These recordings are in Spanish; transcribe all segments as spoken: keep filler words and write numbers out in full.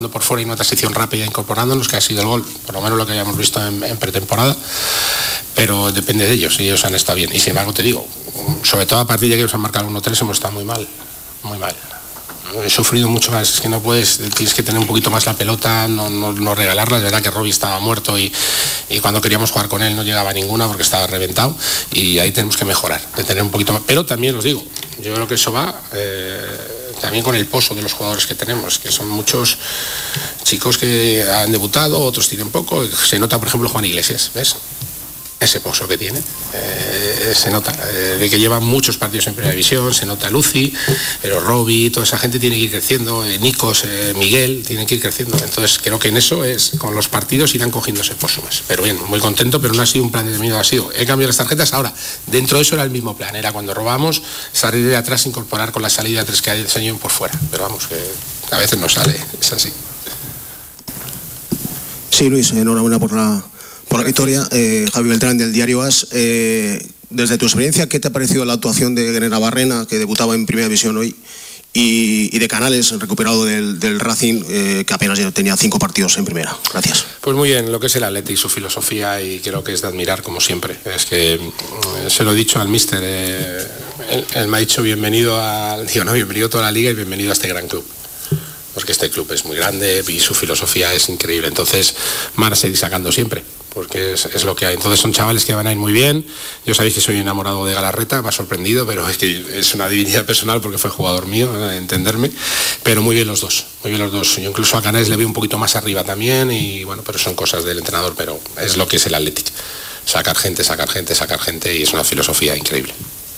por fuera y una transición rápida incorporándonos, que ha sido el gol, por lo menos lo que habíamos visto en, en pretemporada, pero depende de ellos, y ellos han estado bien. Y sin embargo te digo, sobre todo a partir de que nos han marcado uno tres hemos estado muy mal, muy mal. He sufrido mucho más, es que no puedes, tienes que tener un poquito más la pelota, no, no, no regalarla. Es verdad que Robbie estaba muerto y, y cuando queríamos jugar con él no llegaba ninguna porque estaba reventado, y ahí tenemos que mejorar, de tener un poquito más. Pero también os digo, yo creo que eso va eh, también con el pozo de los jugadores que tenemos, que son muchos chicos que han debutado, otros tienen poco. Se nota, por ejemplo, Juan Iglesias, ¿ves? Ese pozo que tiene, eh, se nota, eh, de que llevan muchos partidos en primera división, se nota Lucy, pero Robbie, toda esa gente tiene que ir creciendo, eh, Nikos, eh, Miguel, tienen que ir creciendo. Entonces creo que en eso es, con los partidos irán cogiendo ese pozo más. Pero bien, muy contento, pero no ha sido un plan determinado, ha sido, he cambiado las tarjetas. Ahora, dentro de eso era el mismo plan, era cuando robamos, salir de atrás, incorporar con la salida de tres que hay el señor por fuera, pero vamos, que a veces no sale, es así. Sí, Luis, enhorabuena por la... Por la victoria, eh, Javi Beltrán del Diario As, eh, desde tu experiencia, ¿qué te ha parecido la actuación de Guerrera Barrena, que debutaba en Primera División hoy, y, y de Canales, recuperado del, del Racing, eh, que apenas tenía cinco partidos en Primera? Gracias. Pues muy bien, lo que es el Atleti y su filosofía, y creo que es de admirar, como siempre. Es que eh, se lo he dicho al míster, eh, él, él me ha dicho bienvenido a, digo, no, bienvenido a toda la liga y bienvenido a este gran club. Porque este club es muy grande y su filosofía es increíble. Entonces van a seguir sacando siempre, porque es, es lo que hay. Entonces son chavales que van a ir muy bien. Yo sabéis que soy enamorado de Galarreta, me ha sorprendido, pero es que es una divinidad personal porque fue jugador mío, ¿no? Entenderme. Pero muy bien los dos, muy bien los dos. Yo incluso a Canales le veo un poquito más arriba también, y bueno, pero son cosas del entrenador, pero es lo que es el Athletic. Sacar gente, sacar gente, sacar gente, y es una filosofía increíble.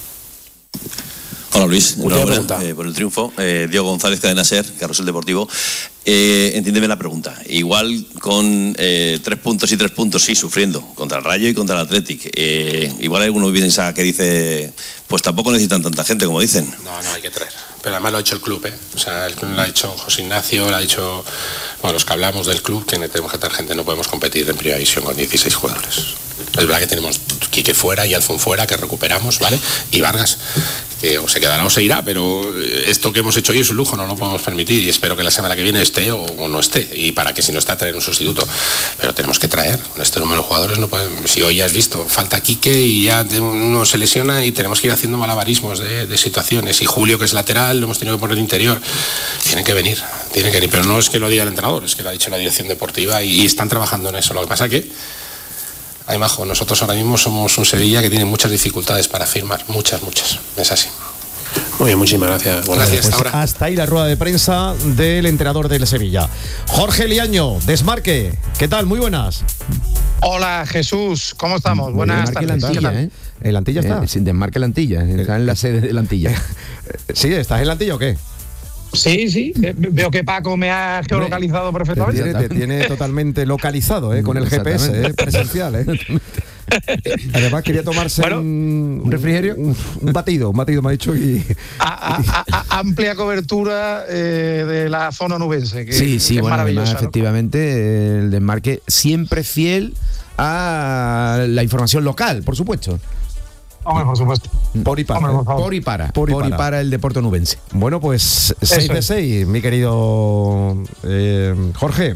Hola Luis, enhorabuena eh, por el triunfo. Eh, Diego González, Cadena Ser, Carrusel Deportivo. Eh, entiéndeme la pregunta. Igual con eh, tres puntos y tres puntos, sí, sufriendo contra el Rayo y contra el Athletic. Eh, igual hay alguno piensa que dice, pues tampoco necesitan tanta gente como dicen. No, no hay que traer. Pero además lo ha hecho el club, ¿eh? O sea, el club lo ha hecho José Ignacio, lo ha hecho, bueno, los que hablamos del club, que tenemos que traer gente, no podemos competir en Primera División con dieciséis jugadores. Es verdad que tenemos Quique fuera y Alfon fuera, que recuperamos, ¿vale? Y Vargas, que o se quedará o se irá, pero esto que hemos hecho hoy es un lujo, no lo podemos permitir, y espero que la semana que viene esté o, o no esté, y para que si no está traer un sustituto. Pero tenemos que traer, con este número de jugadores no podemos. Si hoy ya has visto, falta Quique y ya uno se lesiona y tenemos que ir haciendo malabarismos de, de situaciones, y Julio, que es lateral, lo hemos tenido que poner interior. Tienen que venir, tienen que venir, pero no es que lo diga el entrenador, es que lo ha dicho la dirección deportiva, y, y están trabajando en eso. Lo que pasa que ay, majo, nosotros ahora mismo somos un Sevilla que tiene muchas dificultades para firmar, muchas, muchas, es así. Muy bien, muchísimas gracias. Bueno, gracias, pues hasta ahora. Hasta ahí la rueda de prensa del entrenador del Sevilla. Jorge Liaño, Desmarque, ¿qué tal? Muy buenas. Hola Jesús, ¿cómo estamos? Buenas tardes. El Antilla, ¿eh? El Antilla está. Eh, sin Desmarque la Antilla, está en la sede de la Antilla. ¿Sí? ¿Estás en la Antilla o qué? Sí, sí, veo que Paco me ha geolocalizado perfectamente. Te tiene, te tiene totalmente localizado, ¿eh? Con el G P S, ¿eh? Presencial, ¿eh? Además quería tomarse bueno, un, un refrigerio, un, un batido, un batido me ha dicho, y a, a, a, amplia cobertura eh, de la zona nubense. Que, sí, sí, que bueno, es además, ¿no? efectivamente el Desmarque siempre fiel a la información local, por supuesto. Hombre, por supuesto. Por y para. Hombre, por, por y para. Por y por para. y para el deporte onubense. Bueno, pues seis de seis, mi querido eh, Jorge.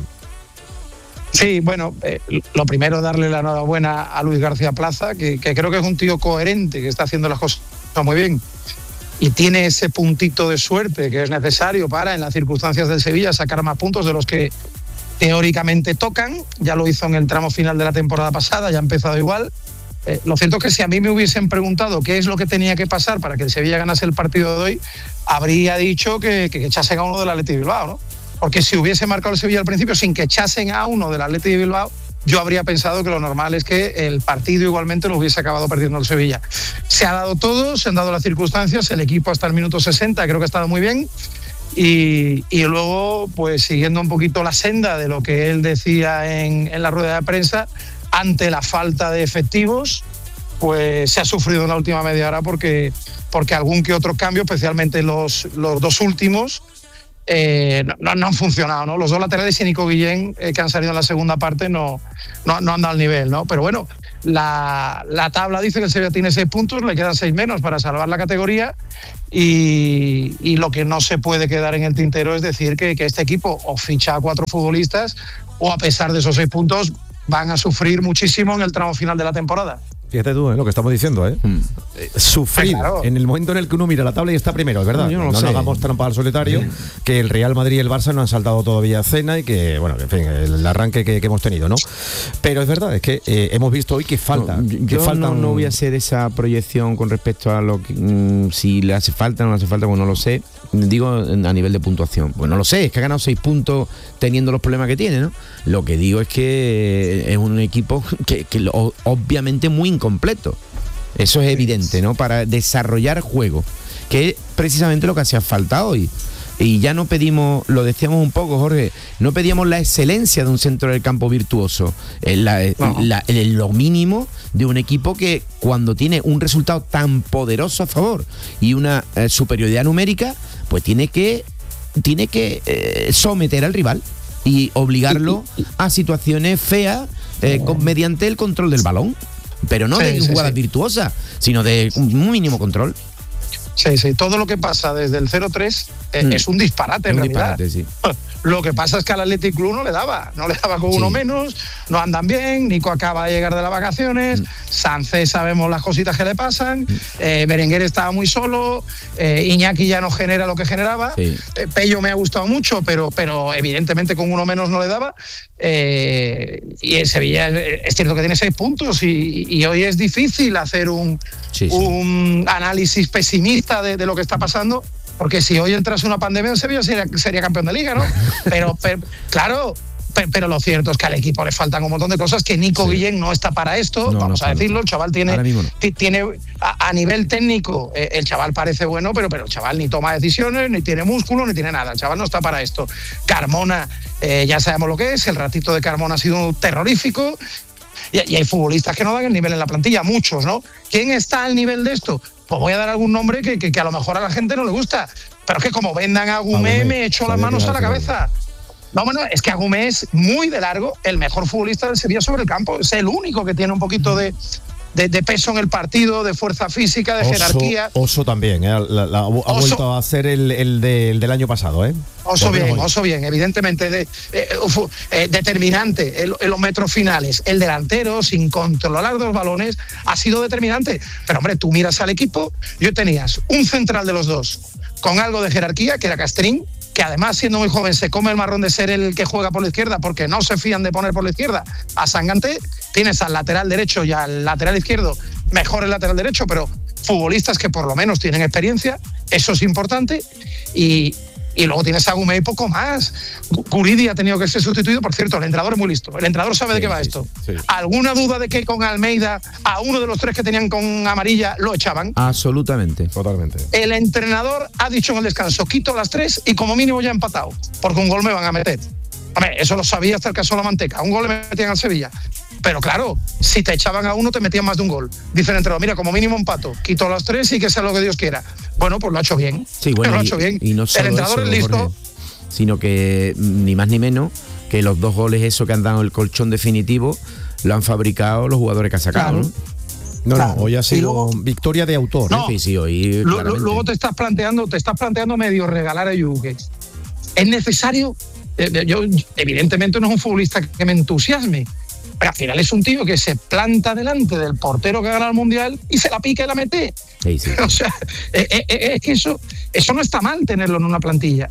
Sí, bueno, eh, lo primero darle la enhorabuena a Luis García Plaza, que, que creo que es un tío coherente, que está haciendo las cosas muy bien. Y tiene ese puntito de suerte que es necesario para, en las circunstancias del Sevilla, sacar más puntos de los que teóricamente tocan. Ya lo hizo en el tramo final de la temporada pasada, ya ha empezado igual. Eh, lo cierto es que si a mí me hubiesen preguntado qué es lo que tenía que pasar para que el Sevilla ganase el partido de hoy, habría dicho que, que echasen a uno del Athletic de Bilbao, ¿no? Porque si hubiese marcado el Sevilla al principio sin que echasen a uno del Athletic de Bilbao, yo habría pensado que lo normal es que el partido igualmente lo hubiese acabado perdiendo el Sevilla. Se ha dado todo, se han dado las circunstancias, el equipo hasta el minuto sesenta creo que ha estado muy bien. Y, y luego, pues siguiendo un poquito la senda de lo que él decía en, en la rueda de prensa, ante la falta de efectivos, pues se ha sufrido en la última media hora porque, porque algún que otro cambio, especialmente los, los dos últimos, eh, no, no han funcionado, ¿no? Los dos laterales y Nico Guillén, eh, que han salido en la segunda parte, no, no, no han dado el nivel, ¿no? Pero bueno, la, la tabla dice que el Sevilla tiene seis puntos, le quedan seis menos para salvar la categoría, Y, y lo que no se puede quedar en el tintero es decir que, que este equipo o ficha a cuatro futbolistas o a pesar de esos seis puntos van a sufrir muchísimo en el tramo final de la temporada. Fíjate tú, ¿eh? Lo que estamos diciendo, ¿eh? Mm. eh sufrir claro. En el momento en el que uno mira la tabla y está primero, es verdad. No, no, no nos hagamos trampa al solitario, mm. que el Real Madrid y el Barça no han saltado todavía a cena y que, bueno, en fin, el arranque que, que hemos tenido, ¿no? Pero es verdad, es que eh, hemos visto hoy que falta. No, que yo faltan... no, no voy a hacer esa proyección con respecto a lo que mmm, si le hace falta o no le hace falta, pues no lo sé. Digo a nivel de puntuación. Pues no lo sé, es que ha ganado seis puntos teniendo los problemas que tiene, ¿no? Lo que digo es que es un equipo que, que lo, obviamente muy incompleto. Eso es evidente, ¿no? Para desarrollar juego, que es precisamente lo que hacía falta hoy. Y ya no pedimos, lo decíamos un poco, Jorge, no pedíamos la excelencia de un centro del campo virtuoso, es la, no. la, el, lo mínimo de un equipo que cuando tiene un resultado tan poderoso a favor y una eh, superioridad numérica, pues tiene que, tiene que eh, someter al rival y obligarlo a situaciones feas eh, con, mediante el control del balón, pero no sí, de sí, jugadas sí. virtuosas, sino de un mínimo control. Sí, sí, todo lo que pasa desde el cero tres eh, mm. es un disparate, en un realidad. Disparate, sí. Lo que pasa es que al Athletic Club no le daba, no le daba con sí. uno menos, no andan bien, Nico acaba de llegar de las vacaciones, mm. Sánchez sabemos las cositas que le pasan, mm. eh, Berenguer estaba muy solo, eh, Iñaki ya no genera lo que generaba, sí. eh, Pello me ha gustado mucho, pero, pero evidentemente con uno menos no le daba, eh, y el Sevilla es, es cierto que tiene seis puntos y, y hoy es difícil hacer un, sí, sí. un análisis pesimista de, de lo que está pasando. Porque si hoy entras una pandemia en Sevilla sería, sería campeón de liga, ¿no? Pero, pero claro, pero, pero lo cierto es que al equipo le faltan un montón de cosas, que Nico sí. Guillén no está para esto, no, vamos no, a decirlo, no. el chaval tiene, no. tiene a, a nivel técnico, eh, el chaval parece bueno, pero, pero el chaval ni toma decisiones, ni tiene músculo, ni tiene nada, el chaval no está para esto. Carmona, eh, ya sabemos lo que es, el ratito de Carmona ha sido terrorífico, y, y hay futbolistas que no dan el nivel en la plantilla, muchos, ¿no? ¿Quién está al nivel de esto? Pues voy a dar algún nombre que, que, que a lo mejor a la gente no le gusta. Pero es que como vendan a Agumé, me echo las manos a la cabeza. No, bueno, es que Agumé es muy de largo el mejor futbolista del Sevilla sobre el campo. Es el único que tiene un poquito de, de, de peso en el partido, de fuerza física, de Oso, jerarquía. Oso también, ¿eh? la, la, ha Oso, vuelto a ser el, el, de, el del año pasado, ¿eh? Oso bien, hoy. Oso bien, evidentemente de, eh, eh, determinante en, en los metros finales. El delantero, sin controlar los balones, ha sido determinante. Pero hombre, tú miras al equipo, yo tenías un central de los dos con algo de jerarquía, que era Castrín, que además siendo muy joven se come el marrón de ser el que juega por la izquierda porque no se fían de poner por la izquierda a Sanganté. Tienes al lateral derecho y al lateral izquierdo, mejor el lateral derecho, pero futbolistas que por lo menos tienen experiencia, eso es importante. Y, y luego tienes a Agumé y poco más. Guridi ha tenido que ser sustituido, por cierto, el entrenador es muy listo, el entrenador sabe sí, de qué va sí, esto. Sí. ¿Alguna duda de que con Almeida a uno de los tres que tenían con amarilla lo echaban? Absolutamente, totalmente. El entrenador ha dicho en el descanso, quito las tres y como mínimo ya he empatado, porque un gol me van a meter. Hombre, eso lo sabía hasta el caso de la Manteca, un gol le metían al Sevilla. Pero claro, si te echaban a uno te metían más de un gol. Dice el entrenador, mira, como mínimo empato, quito las tres y que sea lo que Dios quiera. Bueno, pues lo ha hecho bien. Sí, bueno, lo ha y, hecho bien. Y no solo el entrenador eso, es listo. Jorge, sino que ni más ni menos que los dos goles eso que han dado el colchón definitivo lo han fabricado los jugadores que ha sacado, claro. ¿no? No, claro. no, hoy ha sido luego, victoria de autor. No, sí, sí, hoy lo, luego te estás planteando, te estás planteando medio regalar a Yuque. Es necesario. Yo, evidentemente no es un futbolista que me entusiasme, pero al final es un tío que se planta delante del portero que gana el Mundial y se la pica y la mete. Sí, sí. O sea, es, es, es que eso, eso no está mal tenerlo en una plantilla.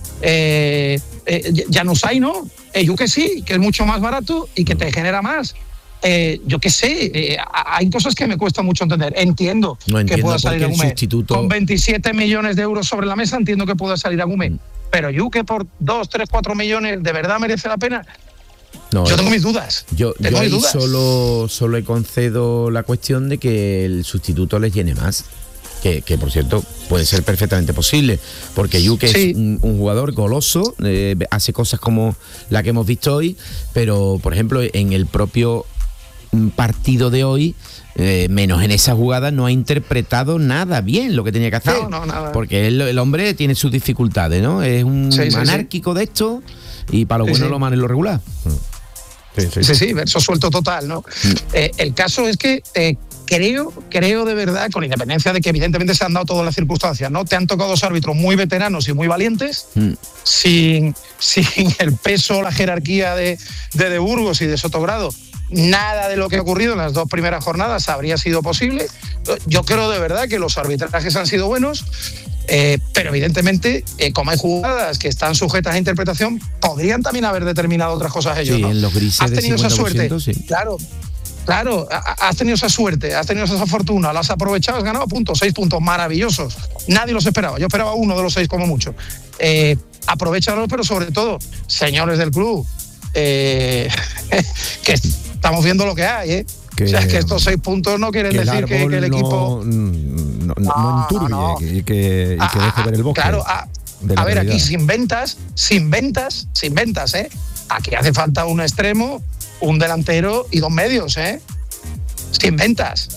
Eh, eh, Januzaj no, eh, yo que sí, que es mucho más barato y que te genera más. Eh, yo qué sé, eh, hay cosas que me cuesta mucho entender. Entiendo, no entiendo que pueda salir Agumé. Sustituto... Con veintisiete millones de euros sobre la mesa entiendo que pueda salir Agumé. Mm. Pero Yuque por dos, tres, cuatro millones, ¿de verdad merece la pena? No, yo tengo mis dudas. Yo, tengo yo mis ahí dudas. Solo, solo le concedo la cuestión de que el sustituto les llene más. Que, que por cierto puede ser perfectamente posible, porque Yuque sí. es un, un jugador goloso, eh, hace cosas como la que hemos visto hoy, pero por ejemplo en el propio partido de hoy, Eh, menos en esa jugada, no ha interpretado nada bien lo que tenía que hacer. No, no, nada. Porque el, el hombre tiene sus dificultades, ¿no? Es un sí, sí, anárquico sí. de esto y para lo sí, bueno sí. lo malo y lo regular. Sí, sí, sí, sí verso suelto total, ¿no? Mm. Eh, el caso es que eh, creo, creo de verdad, con independencia de que evidentemente se han dado todas las circunstancias, ¿no? Te han tocado dos árbitros muy veteranos y muy valientes, mm. sin, sin el peso, la jerarquía de, de, de Burgos y de Sotogrado. Nada de lo que ha ocurrido en las dos primeras jornadas habría sido posible. Yo creo de verdad que los arbitrajes han sido buenos, eh, pero evidentemente, eh, como hay jugadas que están sujetas a interpretación, podrían también haber determinado otras cosas ellos. Sí, ¿no? en los grises has tenido de esa suerte, sí. claro. Claro, has tenido esa suerte, has tenido esa fortuna, la has aprovechado, has ganado puntos, seis puntos maravillosos. Nadie los esperaba, yo esperaba uno de los seis como mucho. Eh, aprovechalos, pero sobre todo, señores del club, eh, que estamos viendo lo que hay, ¿eh? Que, o sea, es que estos seis puntos no quieren que decir que, que el equipo... No, no, no, no enturbie, no, no. Que, que, y que deje ver el bosque. Claro, a, a ver, aquí sin ventas, sin ventas, sin ventas, ¿eh? Aquí hace falta un extremo, un delantero y dos medios, ¿eh? Sin ventas.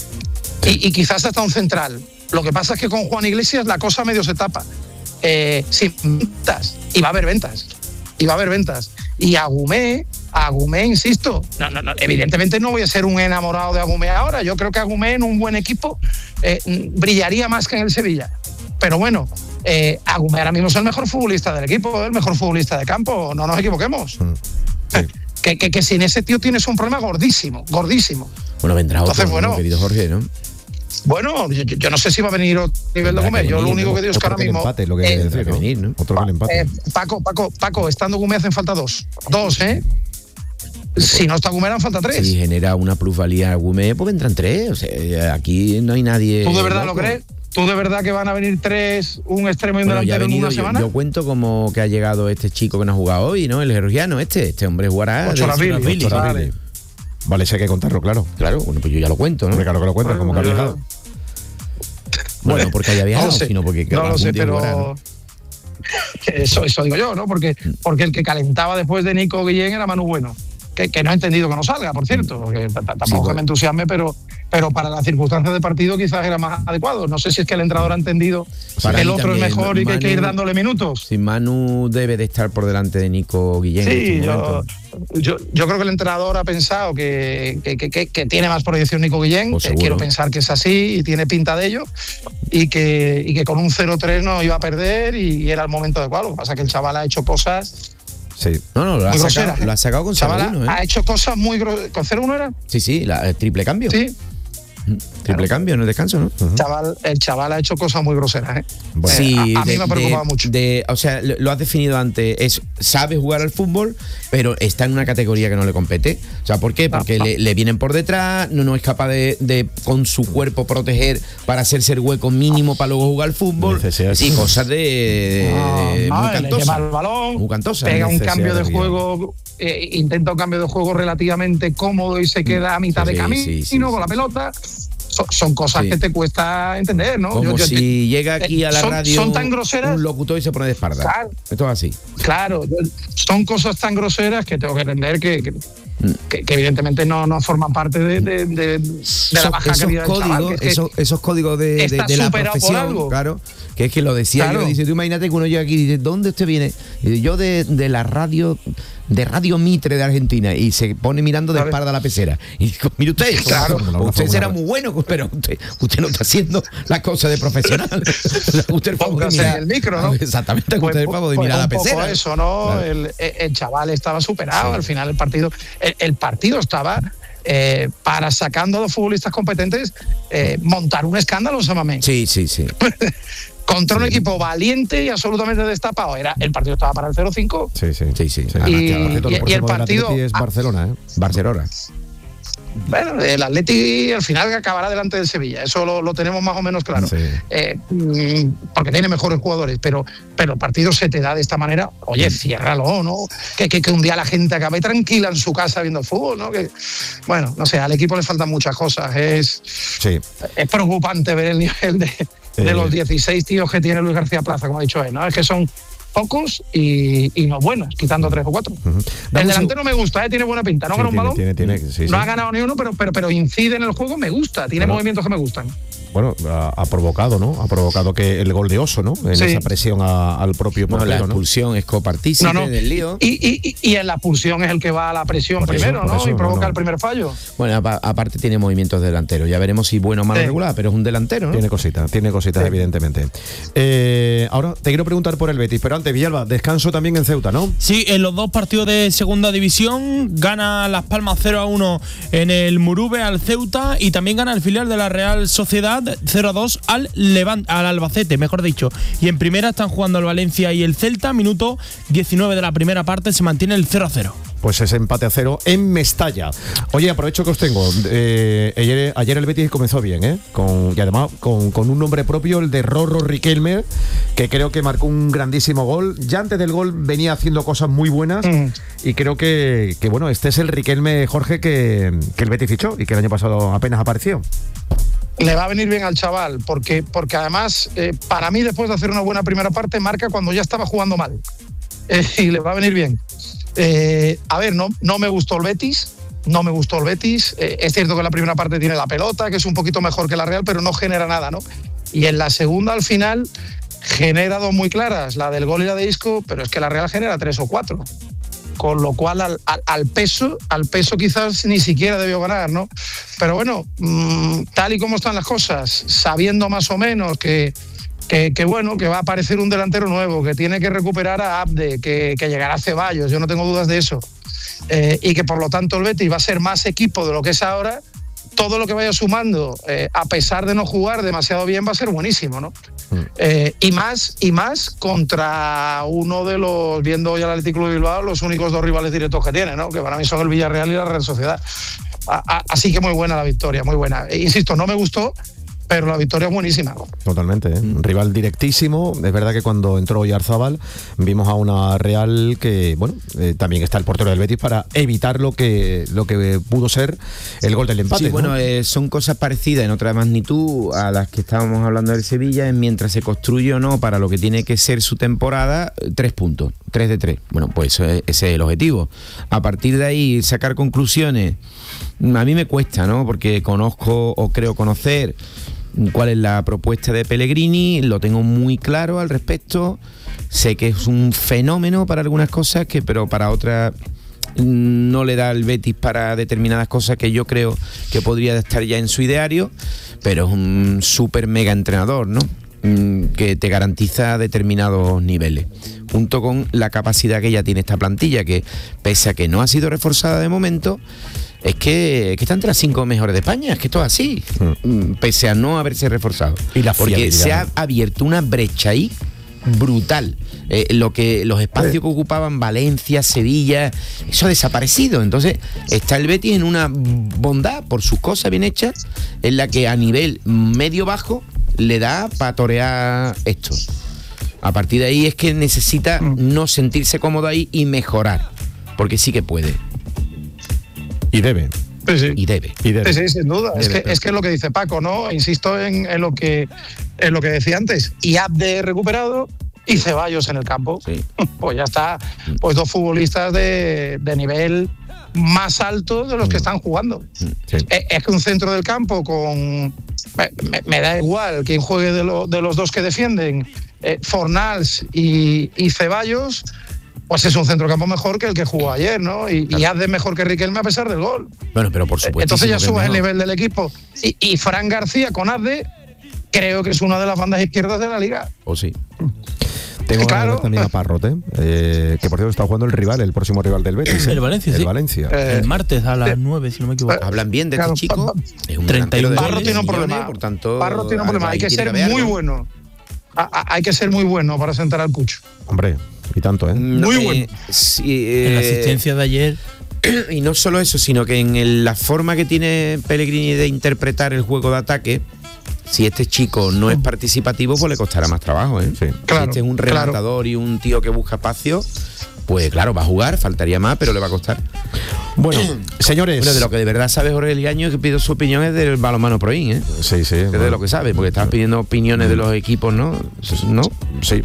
Y, y quizás hasta un central. Lo que pasa es que con Juan Iglesias la cosa medio se tapa. Eh, sin ventas. Y va a haber ventas. Y va a haber ventas. Y Agumé, Agumé, insisto, no, no, no, evidentemente no voy a ser un enamorado de Agumé ahora. Yo creo que Agumé en un buen equipo eh, brillaría más que en el Sevilla. Pero bueno, eh, Agumé ahora mismo es el mejor futbolista del equipo, el mejor futbolista de campo. No nos equivoquemos. Sí. Que, que, que sin ese tío tienes un problema gordísimo, gordísimo. Bueno, vendrá otro, Entonces, bueno, ¿no, querido Jorge, ¿no? Bueno, yo, yo no sé si va a venir otro nivel de Gómez. Yo lo único que digo es que ahora mismo... Empate, lo que eh, decir, ¿no? venir, ¿no? Otro que el empate. Eh, Paco, Paco, Paco, estando Gómez hacen falta dos. Dos, ¿eh? Si no está Gómez, harán falta tres. Si genera una plusvalía Gómez, pues vendrán tres. O sea, aquí no hay nadie... ¿Tú de verdad loco. lo crees? ¿Tú de verdad que van a venir tres, un extremo y un bueno, delantero venido, en una yo, semana? Yo cuento como que ha llegado este chico que no ha jugado hoy, ¿no? El georgiano este. Este hombre jugará... Ochoravili. Vale. vale, sé que contarlo, claro. Claro, bueno, pues yo ya lo cuento, ¿no? Porque claro que lo cuentas, como que ha viajado. Bueno, porque haya viajado, no sé, sino porque... No lo sé, pero... Jugará, ¿no? Eso, eso digo yo, ¿no? Porque, porque el que calentaba después de Nico Guillén era Manu Bueno. Que, que no he entendido que no salga, por cierto, porque tampoco sí, bueno. me entusiasme, pero, pero para las circunstancias de partido quizás era más adecuado. No sé si es que el entrenador ha entendido para que el otro también, es mejor Manu, y que hay que ir dándole minutos. Sí, Manu debe de estar por delante de Nico Guillén. Sí, en este yo, yo, yo creo que el entrenador ha pensado que, que, que, que, que tiene más proyección Nico Guillén, pues quiero pensar que es así y tiene pinta de ello, y que, y que con un cero tres no iba a perder y era el momento adecuado. Lo que pasa es que el chaval ha hecho cosas... Sí. No, no, lo ha, sacado, lo ha sacado con cero uno, ¿eh? Ha hecho cosas muy groseras. ¿Con cero uno era? Sí, sí, la, el triple cambio. Sí. Triple claro. cambio en el descanso, ¿no? Uh-huh. Chaval, el chaval ha hecho cosas muy groseras, ¿eh? Bueno, sí, eh, a, a de, mí me ha preocupado de, mucho. De, o sea, lo has definido antes, es sabe jugar al fútbol, pero está en una categoría que no le compete. O sea, ¿por qué? Porque ah, le, ah. le vienen por detrás, no, no es capaz de, de con su cuerpo proteger para hacerse el hueco mínimo para luego jugar al fútbol y cosas de, de, de no, muy cantosas. El balón, muy cantosa. Pega un cambio de juego, eh, intenta un cambio de juego relativamente cómodo y se queda a mitad sí, de camino sí, sí, con sí. la pelota. Son cosas sí. que te cuesta entender, ¿no? Como yo, yo, si llega aquí a la son, radio son tan groseras, un locutor y se pone de espalda. Claro, esto es así. Claro, son cosas tan groseras que tengo que entender que, que, que, que evidentemente no, no forman parte de, de, de, de la baja esos calidad códigos, del chaval. Esos, esos códigos de, de, de la profesión, claro, que es que lo decía claro. yo, dice, tú imagínate que uno llega aquí y dice, ¿dónde usted viene? Y dice, yo de, de la radio... de Radio Mitre de Argentina y se pone mirando de espalda a la pecera y digo, mire usted, claro, usted será muy bueno, pero usted, usted no está haciendo la cosa de profesional. Usted el favor de mirar el micro, ¿no? Exactamente, pues, usted el favor de pues, mirar pues la pecera. Eso, ¿no? Claro. El, el chaval estaba superado, sí. al final el partido, el, el partido estaba eh, para sacando a los futbolistas competentes eh, montar un escándalo en Samamé. Sí, sí, sí. Contra un sí. equipo valiente y absolutamente destapado. Era, el partido estaba para el cero cinco. Sí, sí, sí, sí. Y, y, y el partido es Barcelona, ¿eh? Barcelona. Bueno, el Atleti al final acabará delante del Sevilla, eso lo, lo tenemos más o menos claro, sí. eh, porque tiene mejores jugadores, pero, pero el partido se te da de esta manera, oye, ciérralo, ¿no? Que, que, que un día la gente acabe tranquila en su casa viendo el fútbol, ¿no? Que, bueno, no sé, al equipo le faltan muchas cosas, es, sí. es preocupante ver el nivel de, de los dieciséis tíos que tiene Luis García Plaza, como ha dicho él, ¿no? Es que son pocos y, y no buenos, quitando tres o cuatro. Uh-huh. El delantero me gusta, ¿eh? Tiene buena pinta, no sí, gana un tiene, balón, tiene, tiene, sí, no sí. ha ganado ni uno, pero, pero, pero incide en el juego, me gusta, tiene bueno, movimientos que me gustan. bueno, ha, ha provocado, ¿no? Ha provocado que el gol de Oso, ¿no? En sí. esa presión a, al propio portero, no, la expulsión ¿no? es copartícipe no, no. del lío. Y, y, y en la expulsión es el que va a la presión por primero, eso, ¿no? Eso, y provoca no, no. el primer fallo. Bueno, a, aparte tiene movimientos delanteros. Ya veremos si bueno o malo sí. regular, pero es un delantero, ¿no? Tiene cositas, tiene cositas, sí. evidentemente. Eh, ahora te quiero preguntar por el Betis, pero antes, Villalba, descanso también en Ceuta, ¿no? Sí, en los dos partidos de segunda división gana Las Palmas cero a uno en el Murube al Ceuta y también gana el filial de la Real Sociedad cero a dos al Levante, al Albacete, mejor dicho. Y en primera están jugando el Valencia y el Celta, minuto diecinueve de la primera parte, se mantiene el cero a cero. Pues ese empate a cero en Mestalla. Oye, aprovecho que os tengo. Eh, ayer, ayer el Betis comenzó bien, ¿eh? Con, y además con, con un nombre propio, el de Rorro Riquelme, que creo que marcó un grandísimo gol. Ya antes del gol venía haciendo cosas muy buenas mm. y creo que, que, bueno, este es el Riquelme, Jorge, que, que el Betis fichó y que el año pasado apenas apareció. Le va a venir bien al chaval, porque, porque además, eh, para mí, después de hacer una buena primera parte, marca cuando ya estaba jugando mal. Eh, y le va a venir bien. Eh, a ver, no, no me gustó el Betis, no me gustó el Betis. Eh, es cierto que la primera parte tiene la pelota, que es un poquito mejor que la Real, pero no genera nada, ¿no? Y en la segunda, al final, genera dos muy claras, la del gol y la de Isco, pero es que la Real genera tres o cuatro. Con lo cual, al, al, al peso, al peso quizás ni siquiera debió ganar, ¿no? Pero bueno, mmm, tal y como están las cosas, sabiendo más o menos que... Que, que bueno, que va a aparecer un delantero nuevo, que tiene que recuperar a Abde, que, que llegará a Ceballos, yo no tengo dudas de eso, eh, y que por lo tanto el Betis va a ser más equipo de lo que es ahora, todo lo que vaya sumando, eh, a pesar de no jugar demasiado bien, va a ser buenísimo, ¿no? Mm. Eh, y más y más contra uno de los, viendo hoy al Atlético de Bilbao, los únicos dos rivales directos que tiene, ¿no? Que para mí son el Villarreal y la Real Sociedad. A, a, así que muy buena la victoria, muy buena. E, insisto, no me gustó, pero la victoria es buenísima. Totalmente, ¿eh? Un rival directísimo. Es verdad que cuando entró Oyarzábal vimos a una Real que, bueno, eh, también está el portero del Betis para evitar lo que lo que pudo ser el gol del empate. Sí, ¿no? bueno, eh, son cosas parecidas en otra magnitud a las que estábamos hablando del Sevilla, en mientras se construye o no para lo que tiene que ser su temporada, tres puntos, tres de tres. Bueno, pues ese es el objetivo. A partir de ahí, sacar conclusiones, a mí me cuesta, ¿no? Porque conozco o creo conocer cuál es la propuesta de Pellegrini, lo tengo muy claro al respecto, sé que es un fenómeno para algunas cosas, que pero para otras no le da el Betis para determinadas cosas que yo creo que podría estar ya en su ideario, pero es un súper mega entrenador, ¿no? Que te garantiza determinados niveles, junto con la capacidad que ya tiene esta plantilla, que pese a que no ha sido reforzada de momento, es que, que está entre las cinco mejores de España, es que esto es así, mm. pese a no haberse reforzado. Y la porque se ha abierto una brecha ahí brutal. Eh, lo que los espacios que ocupaban Valencia, Sevilla, eso ha desaparecido. Entonces está el Betis en una bondad por sus cosas bien hechas, en la que a nivel medio bajo le da para torear esto. A partir de ahí es que necesita no sentirse cómodo ahí y mejorar, porque sí que puede. Y debe. Sí, sí. Y debe. Y debe. Sí, sí, sin duda. Debe, es, que, pero... es que es lo que dice Paco, ¿no? Insisto en, en, lo que, en lo que decía antes. Y Abde recuperado y Ceballos en el campo. Sí. Pues ya está. Pues dos futbolistas de, de nivel más alto de los que están jugando. Sí. Es, es que un centro del campo con... Me, me da igual quien juegue de, lo, de los dos que defienden, eh, Fornals y, y Ceballos... Pues es un centrocampo mejor que el que jugó ayer, ¿no? Y, claro. y Abde mejor que Riquelme a pesar del gol. Bueno, pero por supuesto. Entonces ya subes el nivel del equipo. Y, y Fran García con Abde creo que es una de las bandas izquierdas de la liga. ¿O oh, sí? Tengo claro. también a Parrote, eh, que por cierto está jugando el rival, el próximo rival del Betis. El Valencia, el sí. Valencia. Eh, el martes a las nueve, si no me equivoco. Hablan bien de claro, este chico. Es un treinta y uno Parro tiene un problema. Por tanto, Parro tiene un problema. Hay que ser muy bueno. A, a, hay que ser muy bueno para sentar al Cucho. Hombre, y tanto, ¿eh? No, muy bueno. Eh, sí, eh, en la asistencia de ayer. Y no solo eso, sino que en el, la forma que tiene Pellegrini de interpretar el juego de ataque, si este chico no es participativo, pues le costará más trabajo, ¿eh? Sí. Claro, si este es un rematador claro. y un tío que busca espacio, pues claro, va a jugar, faltaría más, pero le va a costar. Bueno, señores. Bueno, de lo que de verdad sabe Jorge Liaño, que pido su opinión es del balonmano Proin, ¿eh? Sí, sí. Que es bueno. de lo que sabe, porque estás pidiendo opiniones de los equipos, ¿no? ¿No? Sí.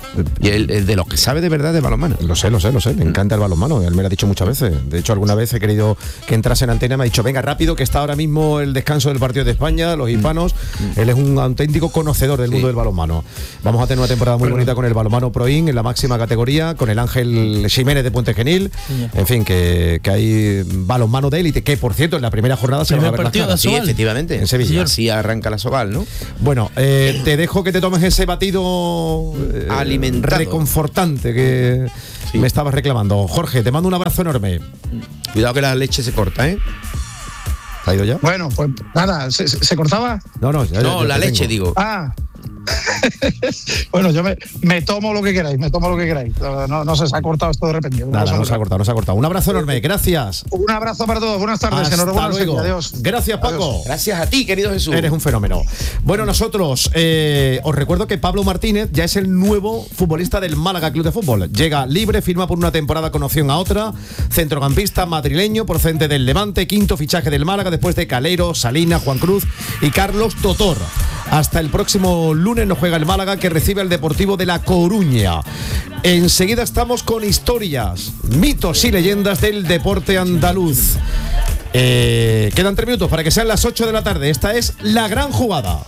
Y él es de los que sabe de verdad de balonmano. Lo sé, lo sé, lo sé. Le encanta el balonmano. Él me lo ha dicho muchas veces. De hecho, alguna vez he querido que entrase en antena. Me ha dicho, venga, rápido, que está ahora mismo el descanso del partido de España, los hispanos. Mm. Él es un auténtico conocedor del sí. mundo del balonmano. Vamos a tener una temporada muy bonita con el balonmano Proin en la máxima categoría, con el Ángel Ximénez de Puente Genil. Sí. En fin, que, que hay balonmano de élite, que por cierto, en la primera jornada se va a ver las caras. Sí, efectivamente. En Sevilla. Así arranca la Soval, ¿no? Bueno, eh, te dejo que te tomes ese batido eh, alimentado, reconfortante que sí. me estabas reclamando. Jorge, te mando un abrazo enorme. Cuidado que la leche se corta, ¿eh? ¿Ha ido ya? Bueno, pues nada, ¿se, se cortaba? No, no, ya, no, ya, la leche, tengo. digo. Ah. Bueno, yo me, me tomo lo que queráis, me tomo lo que queráis. No, no se os ha cortado esto de repente. Nada, no se ha cortado, no se ha cortado. Un abrazo enorme, gracias. Un abrazo para todos, buenas tardes. Hasta enhorabuena, luego. Adiós. Gracias, Paco. Adiós. Gracias a ti, querido Jesús. Eres un fenómeno. Bueno, nosotros eh, os recuerdo que Pablo Martínez ya es el nuevo futbolista del Málaga Club de Fútbol. Llega libre, firma por una temporada con opción a otra. Centrocampista madrileño, procedente del Levante, quinto fichaje del Málaga después de Calero, Salinas, Juan Cruz y Carlos Totor. Hasta el próximo lunes nos juega el Málaga, que recibe al Deportivo de La Coruña. Enseguida estamos con historias, mitos y leyendas del deporte andaluz. Eh, quedan tres minutos para que sean las ocho de la tarde. Esta es La Gran Jugada.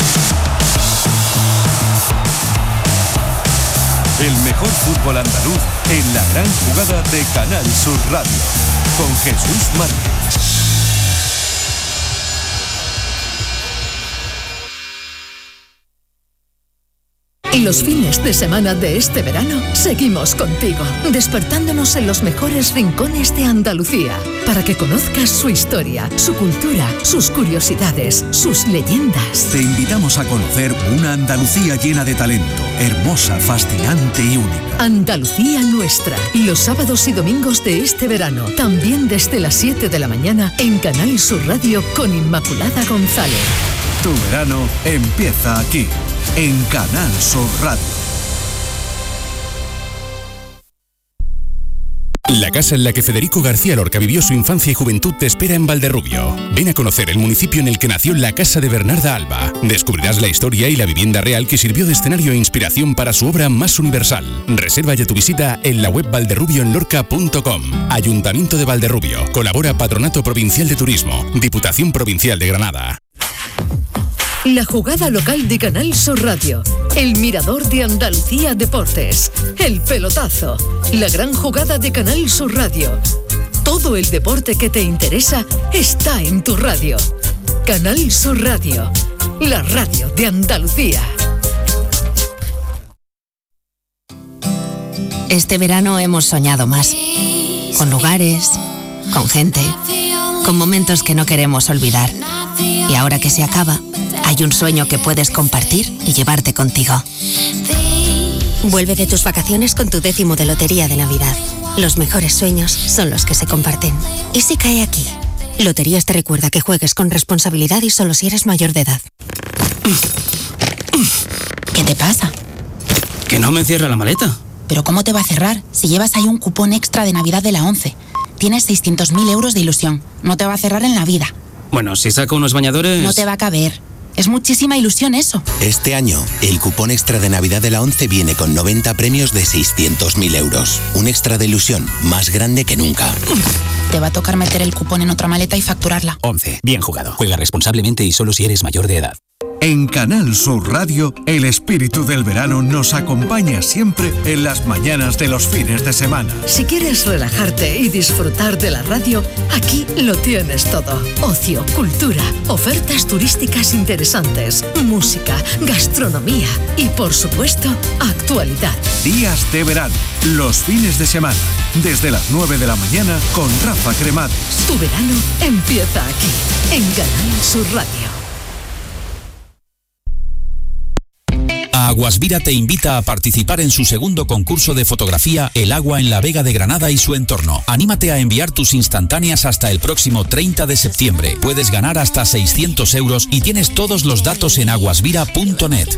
El mejor fútbol andaluz en La Gran Jugada de Canal Sur Radio, con Jesús Márquez. Los fines de semana de este verano seguimos contigo, despertándonos en los mejores rincones de Andalucía, para que conozcas su historia, su cultura, sus curiosidades, sus leyendas. Te invitamos a conocer una Andalucía llena de talento, hermosa, fascinante y única. Andalucía Nuestra, los sábados y domingos de este verano, también desde las siete de la mañana en Canal Sur Radio con Inmaculada González. Tu verano empieza aquí, en Canal Sur Radio. La casa en la que Federico García Lorca vivió su infancia y juventud te espera en Valderrubio. Ven a conocer el municipio en el que nació la casa de Bernarda Alba. Descubrirás la historia y la vivienda real que sirvió de escenario e inspiración para su obra más universal. Reserva ya tu visita en la web valderrubio en lorca punto com. Ayuntamiento de Valderrubio. Colabora Patronato Provincial de Turismo. Diputación Provincial de Granada. La jugada local de Canal Sur Radio, el mirador de Andalucía Deportes, el pelotazo, la gran jugada de Canal Sur Radio. Todo el deporte que te interesa está en tu radio. Canal Sur Radio, la radio de Andalucía. Este verano hemos soñado más, con lugares, con gente, con momentos que no queremos olvidar. Y ahora que se acaba, hay un sueño que puedes compartir y llevarte contigo. Vuelve de tus vacaciones con tu décimo de Lotería de Navidad. Los mejores sueños son los que se comparten. ¿Y si cae aquí? Loterías te recuerda que juegues con responsabilidad y solo si eres mayor de edad. ¿Qué te pasa? Que no me cierra la maleta. ¿Pero cómo te va a cerrar si llevas ahí un cupón extra de Navidad de la ONCE? Tienes seiscientos mil euros de ilusión. No te va a cerrar en la vida. Bueno, si saco unos bañadores... No te va a caber. Es muchísima ilusión eso. Este año, el cupón extra de Navidad de la ONCE viene con noventa premios de seiscientos mil euros. Un extra de ilusión más grande que nunca. Te va a tocar meter el cupón en otra maleta y facturarla. ONCE. Bien jugado. Juega responsablemente y solo si eres mayor de edad. En Canal Sur Radio, el espíritu del verano nos acompaña siempre en las mañanas de los fines de semana. Si quieres relajarte y disfrutar de la radio, aquí lo tienes todo. Ocio, cultura, ofertas turísticas interesantes, música, gastronomía y, por supuesto, actualidad. Días de verano, los fines de semana, desde las nueve de la mañana con Rafa Cremades. Tu verano empieza aquí, en Canal Sur Radio. Aguasvira te invita a participar en su segundo concurso de fotografía El agua en la Vega de Granada y su entorno. Anímate a enviar tus instantáneas hasta el próximo treinta de septiembre. Puedes ganar hasta seiscientos euros y tienes todos los datos en aguasvira punto net.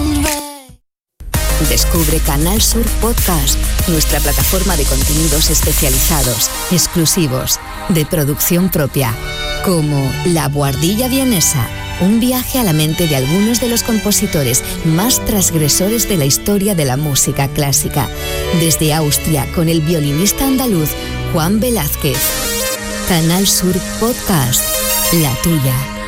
Descubre Canal Sur Podcast, nuestra plataforma de contenidos especializados, exclusivos, de producción propia, como La Buhardilla Vienesa Un viaje a la mente de algunos de los compositores más transgresores de la historia de la música clásica. Desde Austria, con el violinista andaluz Juan Velázquez. Canal Sur Podcast, la tuya.